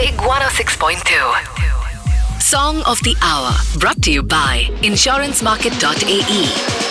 Big 106.2. Song of the Hour, brought to you by insurancemarket.ae.